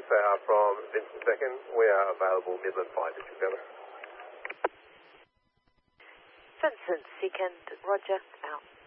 from Vincent 2nd. We are available Midland 567. Vincent 2nd, Roger, out.